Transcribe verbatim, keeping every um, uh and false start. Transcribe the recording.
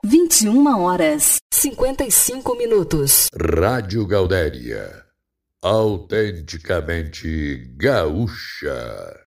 vinte e uma horas, cinquenta e cinco minutos. Rádio Gaudéria, autenticamente gaúcha.